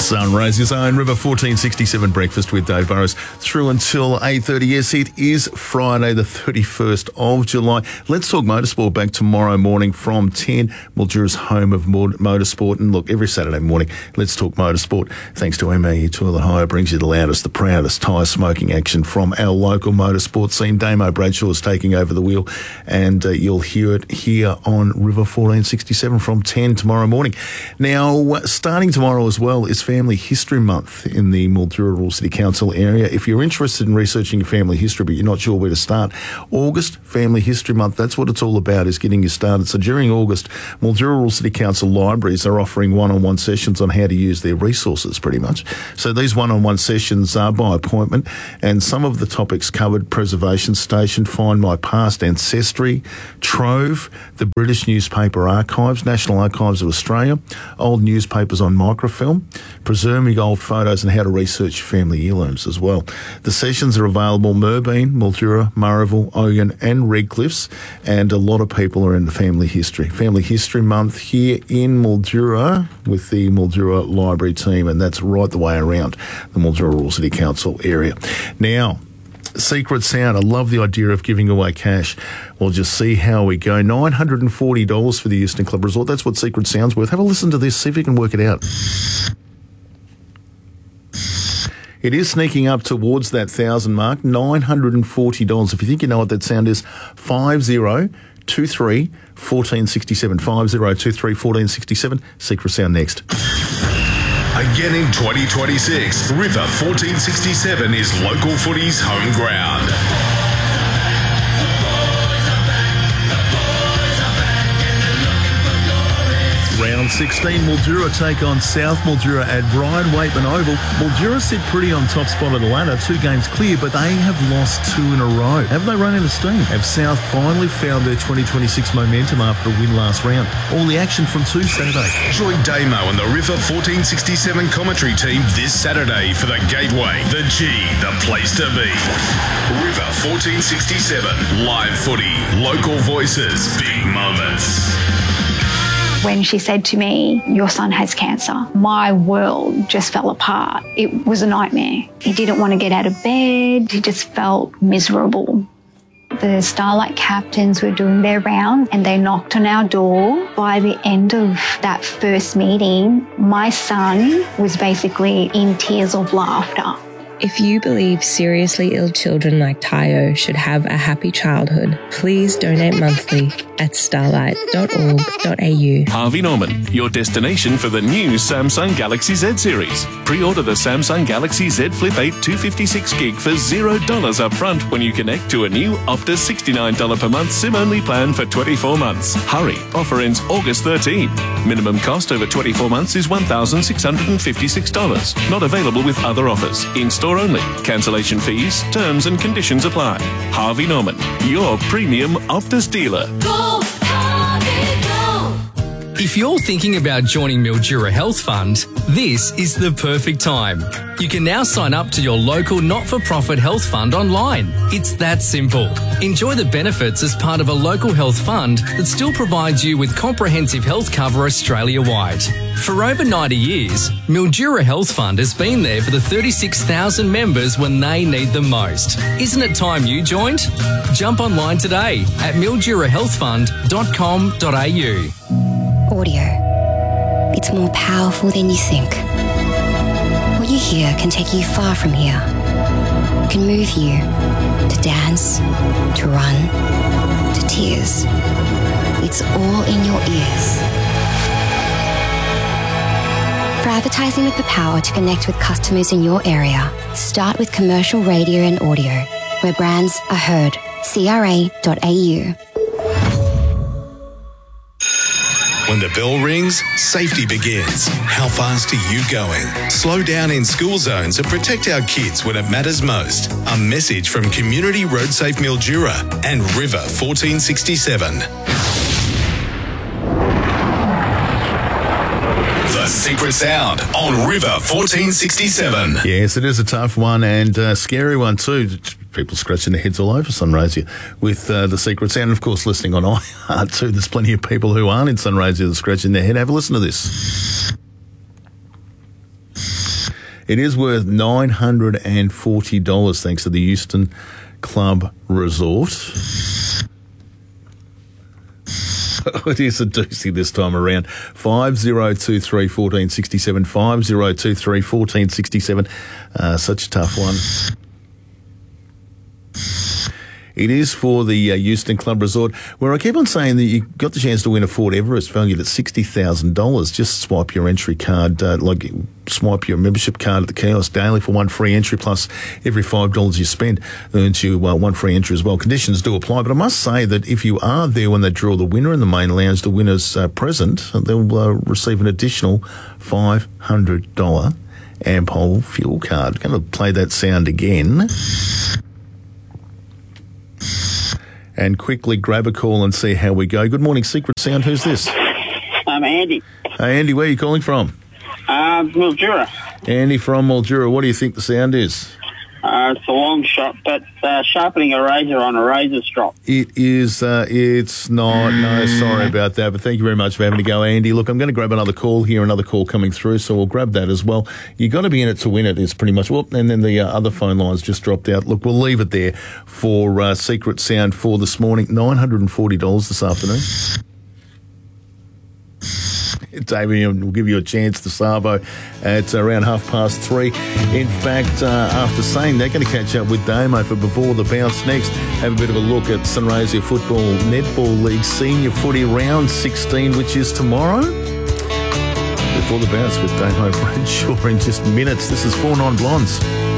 Sunrise's own River 1467 breakfast with Dave Burrows through until 8:30. Yes, it is Friday the 31st of July. Let's Talk Motorsport back tomorrow morning from 10. Mildura's home of motorsport. And look, every Saturday morning, Let's Talk Motorsport, thanks to MAE Toilet Hire, brings you the loudest, the proudest tyre smoking action from our local motorsport scene. Damo Bradshaw is taking over the wheel, and you'll hear it here on River 1467 from 10 tomorrow morning. Now, starting tomorrow as well is Family History Month in the Mildura Rural City Council area. If you're interested in researching your family history but you're not sure where to start, August Family History Month, that's what it's all about, is getting you started. So during August, Mildura Rural City Council libraries are offering one-on-one sessions on how to use their resources, pretty much. So these one-on-one sessions are by appointment, and some of the topics covered: Preservation Station, Find My Past Ancestry, Trove, the British Newspaper Archives, National Archives of Australia, old newspapers on microfilm, preserving old photos, and how to research family heirlooms as well. The sessions are available Moorabool, Mildura, Murrayville, Ogun and Redcliffs, and a lot of people are in the Family History Month here in Mildura with the Mildura Library team, and that's right the way around the Mildura Rural City Council area. Now, Secret Sound, I love the idea of giving away cash. We'll just see how we go. $940 for the Euston Club Resort. That's what Secret Sound's worth. Have a listen to this, see if you can work it out. It is sneaking up towards that 1,000 mark, $940. If you think you know what that sound is, 5023 1467. 5023 1467. Secret Sound next. Again in 2026, River 1467 is local footy's home ground. Round 16, Mildura take on South Mildura at Brian Waitman Oval. Mildura sit pretty on top spot of the ladder, 2 games clear, but they have lost 2 in a row. Have they run out of steam? Have South finally found their 2026 momentum after a win last round? All the action from 2 Saturdays. Join Damo and the River 1467 commentary team this Saturday for the Gateway, the G, the place to be. River 1467, live footy, local voices, big moments. When she said to me, "Your son has cancer," my world just fell apart. It was a nightmare. He didn't want to get out of bed. He just felt miserable. The Starlight captains were doing their round and they knocked on our door. By the end of that first meeting, my son was basically in tears of laughter. If you believe seriously ill children like Tayo should have a happy childhood, please donate monthly at starlight.org.au. Harvey Norman, your destination for the new Samsung Galaxy Z series. Pre-order the Samsung Galaxy Z Flip 8 256GB for $0 up front when you connect to a new Optus $69 per month SIM-only plan for 24 months. Hurry, offer ends August 13. Minimum cost over 24 months is $1,656. Not available with other offers. In-store only. Cancellation fees, terms and conditions apply. Harvey Norman, your premium Optus dealer. Go, Harvey, go! If you're thinking about joining Mildura Health Fund, this is the perfect time. You can now sign up to your local not-for-profit health fund online. It's that simple. Enjoy the benefits as part of a local health fund that still provides you with comprehensive health cover Australia-wide. For over 90 years, Mildura Health Fund has been there for the 36,000 members when they need them most. Isn't it time you joined? Jump online today at mildurahealthfund.com.au. Audio. It's more powerful than you think. What you hear can take you far from here. It can move you to dance, to run, to tears. It's all in your ears. For advertising with the power to connect with customers in your area, start with commercial radio and audio, where brands are heard. CRA.au. When the bell rings, safety begins. How fast are you going? Slow down in school zones and protect our kids when it matters most. A message from Community Road Safe Mildura and River 1467. The Secret Sound on River 1467. Yes, it is a tough one and a scary one too. People scratching their heads all over Sunraysia with the Secret Sound. And of course, listening on iHeart too. There's plenty of people who aren't in Sunraysia that are scratching their head. Have a listen to this. It is worth $940 thanks to the Euston Club Resort. It is a doozy this time around. 5023 1467, 5023 1467. Such a tough one. It is for the Euston Club Resort, where I keep on saying that you got the chance to win a Ford Everest valued at $60,000. Just swipe your entry card, swipe your membership card at the kiosk daily for one free entry, plus every $5 you spend earns you one free entry as well. Conditions do apply, but I must say that if you are there when they draw the winner in the main lounge, the winner's present, they'll receive an additional $500 Ampol fuel card. I'm going to play that sound again. And quickly grab a call and see how we go. Good morning, Secret Sound. Who's this? I'm Andy. Hey, Andy, where are you calling from? Mildura. Andy from Mildura. What do you think the sound is? It's a long shot, but sharpening a razor on a razor strop. It is, it's not. No, sorry about that, but thank you very much for having a go, Andy. Look, I'm going to grab another call here, another call coming through, so we'll grab that as well. You got to be in it to win it is pretty much, well, and then the other phone lines just dropped out. Look, we'll leave it there for Secret Sound for this morning. $940 this afternoon. Damien will give you a chance to Savo at around 3:30. In fact, after saying they're going to catch up with Damo for Before the Bounce next, have a bit of a look at Sunraysia Football Netball League Senior Footy Round 16, which is tomorrow. Before the Bounce with Damo Bradshaw in just minutes. This is 4 Non Blondes.